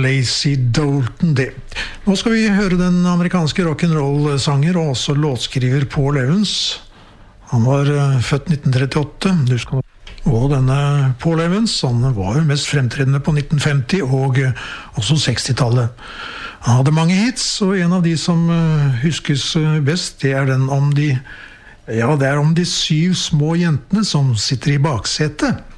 Lazy Dalton det. Nå skal vi høre den amerikanske rock'n'roll-sanger og også låtskriver Paul Evans. Han var født 1938. Og denne Paul Evans, han var jo mest fremtredende på 1950 og også 60-tallet. Han hadde mange hits, og en av de som huskes best, det er den om de 7 små jentene som sitter i baksetet.